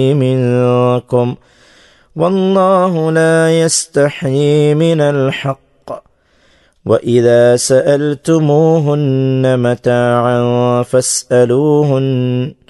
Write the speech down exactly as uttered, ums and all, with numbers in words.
منكم والله لا يستحيي من الحق وإذا سألتموهن متاعا فاسألوهن